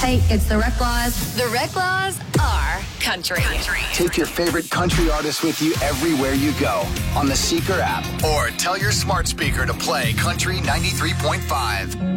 Hey, it's the Rec Laws. The Rec Laws are country. Take your favorite country artist with you everywhere you go on the Seeker app or tell your smart speaker to play Country 93.5.